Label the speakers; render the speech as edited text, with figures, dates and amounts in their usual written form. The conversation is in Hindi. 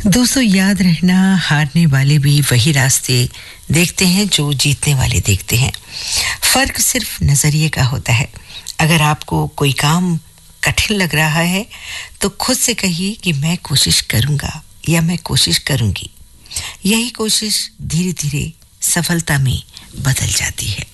Speaker 1: दोस्तों, याद रखना, हारने वाले भी वही रास्ते देखते हैं जो जीतने वाले देखते हैं। फर्क सिर्फ नजरिए का होता है। अगर आपको कोई काम कठिन लग रहा है तो खुद से कहिए कि मैं कोशिश करूंगा या मैं कोशिश करूंगी। यही कोशिश धीरे धीरे सफलता में बदल जाती है।